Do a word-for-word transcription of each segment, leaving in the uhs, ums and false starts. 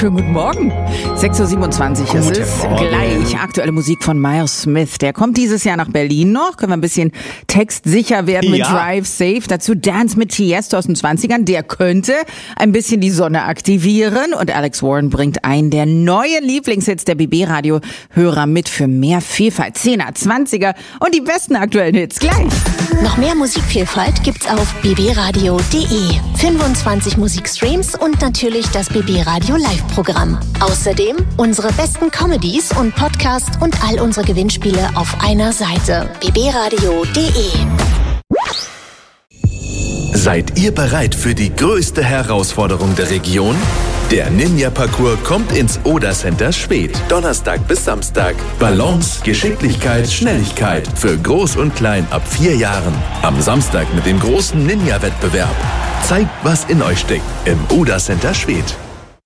Schönen guten Morgen. sechs Uhr siebenundzwanzig Guten ist es. Morgen. Gleich aktuelle Musik von Miles Smith. Der kommt dieses Jahr nach Berlin noch. Können wir ein bisschen textsicher werden mit Ja. Drive Safe. Dazu Dance mit Tiesto aus den zwanzigern. Der könnte ein bisschen die Sonne aktivieren. Und Alex Warren bringt einen der neuen Lieblingshits der B B-Radio-Hörer mit für mehr Vielfalt. Zehner, Zwanziger und die besten aktuellen Hits. Gleich. Noch mehr Musikvielfalt gibt's auf b b radio punkt d e. fünfundzwanzig Musikstreams und natürlich das B B Radio Live-Programm. Außerdem unsere besten Comedies und Podcasts und all unsere Gewinnspiele auf einer Seite. b b radio punkt d e. Seid ihr bereit für die größte Herausforderung der Region? Der Ninja-Parcours kommt ins Oder Center Schwedt. Donnerstag bis Samstag. Balance, Geschicklichkeit, Schnelligkeit. Für Groß und Klein ab vier Jahren. Am Samstag mit dem großen Ninja-Wettbewerb. Zeigt, was in euch steckt. Im Oder Center Schwedt.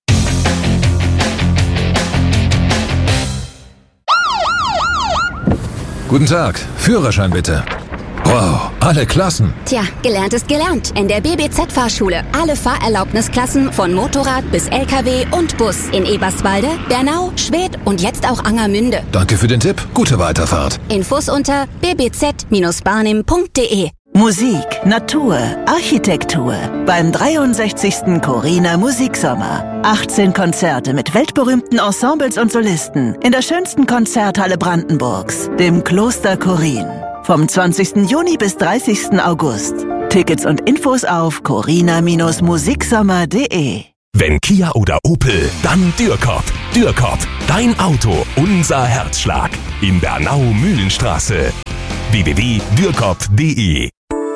Guten Tag, Führerschein bitte. Wow, alle Klassen. Tja, gelernt ist gelernt. In der B B Z-Fahrschule. Alle Fahrerlaubnisklassen von Motorrad bis L K W und Bus. In Eberswalde, Bernau, Schwedt und jetzt auch Angermünde. Danke für den Tipp. Gute Weiterfahrt. Infos unter b b z Bindestrich barnim punkt d e. Musik, Natur, Architektur beim dreiundsechzigsten Corina Musiksommer. achtzehn Konzerte mit weltberühmten Ensembles und Solisten in der schönsten Konzerthalle Brandenburgs, dem Kloster Chorin. Vom zwanzigsten Juni bis dreißigsten August. Tickets und Infos auf corina Bindestrich musiksommer punkt d e. Wenn Kia oder Opel, dann Dürkop. Dürkop, dein Auto, unser Herzschlag. In Bernau-Mühlenstraße. w w w punkt dürkop punkt d e.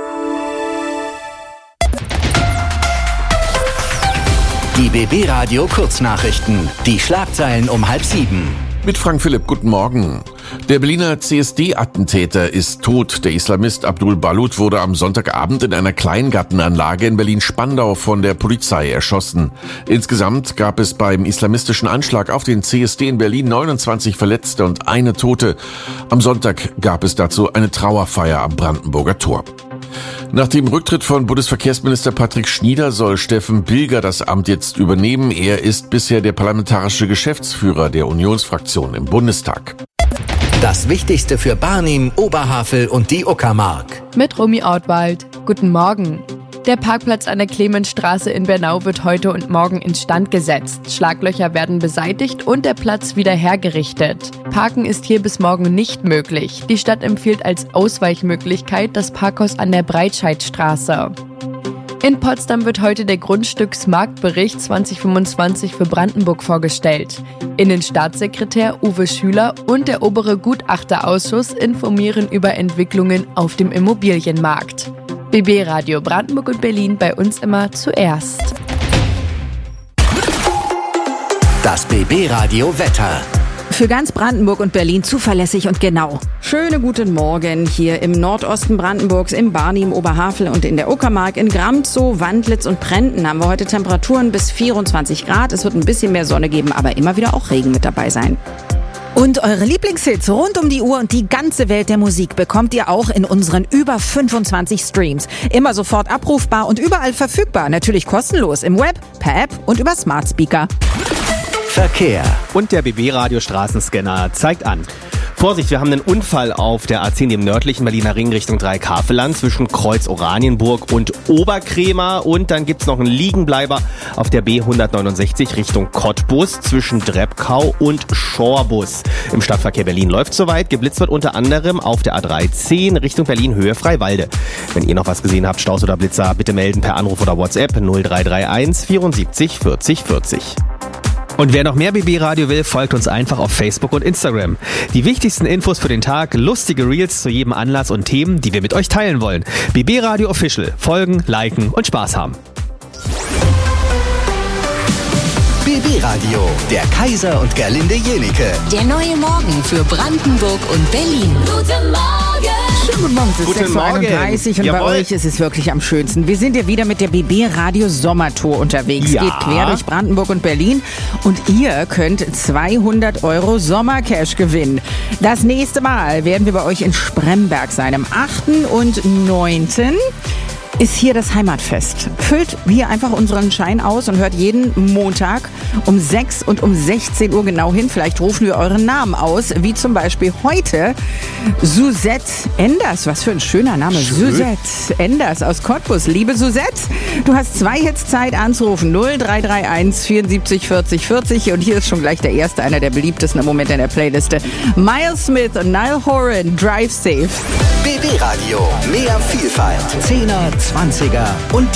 Die B B-Radio Kurznachrichten. Die Schlagzeilen um halb sieben. Mit Frank Philipp, guten Morgen. Der Berliner C S D-Attentäter ist tot. Der Islamist Abdul Balut wurde am Sonntagabend in einer Kleingartenanlage in Berlin-Spandau von der Polizei erschossen. Insgesamt gab es beim islamistischen Anschlag auf den C S D in Berlin neunundzwanzig Verletzte und eine Tote. Am Sonntag gab es dazu eine Trauerfeier am Brandenburger Tor. Nach dem Rücktritt von Bundesverkehrsminister Patrick Schnieder soll Steffen Bilger das Amt jetzt übernehmen. Er ist bisher der parlamentarische Geschäftsführer der Unionsfraktion im Bundestag. Das Wichtigste für Barnim, Oberhavel und die Uckermark. Mit Romy Ortwald. Guten Morgen. Der Parkplatz an der Clemensstraße in Bernau wird heute und morgen instand gesetzt. Schlaglöcher werden beseitigt und der Platz wieder hergerichtet. Parken ist hier bis morgen nicht möglich. Die Stadt empfiehlt als Ausweichmöglichkeit das Parkhaus an der Breitscheidstraße. In Potsdam wird heute der Grundstücksmarktbericht zwanzig fünfundzwanzig für Brandenburg vorgestellt. Innenstaatssekretär Uwe Schüler und der obere Gutachterausschuss informieren über Entwicklungen auf dem Immobilienmarkt. B B-Radio Brandenburg und Berlin bei uns immer zuerst. Das B B-Radio Wetter. Für ganz Brandenburg und Berlin zuverlässig und genau. Schöne guten Morgen hier im Nordosten Brandenburgs, im Barnim, Oberhavel und in der Uckermark. In Gramzow, Wandlitz und Prenten haben wir heute Temperaturen bis vierundzwanzig Grad. Es wird ein bisschen mehr Sonne geben, aber immer wieder auch Regen mit dabei sein. Und eure Lieblingshits rund um die Uhr und die ganze Welt der Musik bekommt ihr auch in unseren über fünfundzwanzig Streams. Immer sofort abrufbar und überall verfügbar. Natürlich kostenlos im Web, per App und über Smart Speaker. Verkehr. Und der B B-Radio Straßenscanner zeigt an. Vorsicht, wir haben einen Unfall auf der A zehn im nördlichen Berliner Ring Richtung Dreikafelland zwischen Kreuz Oranienburg und Oberkremer. Und dann gibt's noch einen Liegenbleiber auf der B hundertneunundsechzig Richtung Cottbus zwischen Drebkau und Schorbus. Im Stadtverkehr Berlin läuft soweit. Geblitzt wird unter anderem auf der A dreizehn Richtung Berlin Höhe Freiwalde. Wenn ihr noch was gesehen habt, Staus oder Blitzer, bitte melden per Anruf oder WhatsApp null drei drei eins vierundsiebzig vierzig vierzig. Und wer noch mehr B B-Radio will, folgt uns einfach auf Facebook und Instagram. Die wichtigsten Infos für den Tag, lustige Reels zu jedem Anlass und Themen, die wir mit euch teilen wollen. B B-Radio Official. Folgen, liken und Spaß haben. B B-Radio, der Kaiser und Gerlinde Jenicke. Der neue Morgen für Brandenburg und Berlin. Guten Morgen! Schönen guten Morgen, es ist Guten sechs Uhr einunddreißig und Morgen. bei Jawohl. euch ist es wirklich am schönsten. Wir sind ja wieder mit der B B-Radio Sommertour unterwegs. Ja. Geht quer durch Brandenburg und Berlin und ihr könnt zweihundert Euro Sommercash gewinnen. Das nächste Mal werden wir bei euch in Spremberg sein, am achten und neunten ist hier das Heimatfest. Füllt hier einfach unseren Schein aus und hört jeden Montag um sechs und um sechzehn Uhr genau hin. Vielleicht rufen wir euren Namen aus, wie zum Beispiel heute Suzette Enders. Was für ein schöner Name. Schön. Suzette Enders aus Cottbus. Liebe Suzette, du hast zwei Hits Zeit anzurufen. null drei drei eins vierundsiebzig vierzig vierzig. Und hier ist schon gleich der erste, einer der beliebtesten im Moment in der Playliste. Miles Smith und Niall Horan, Drive Safe. B B Radio. Mehr Vielfalt. Zehner, Zwanziger und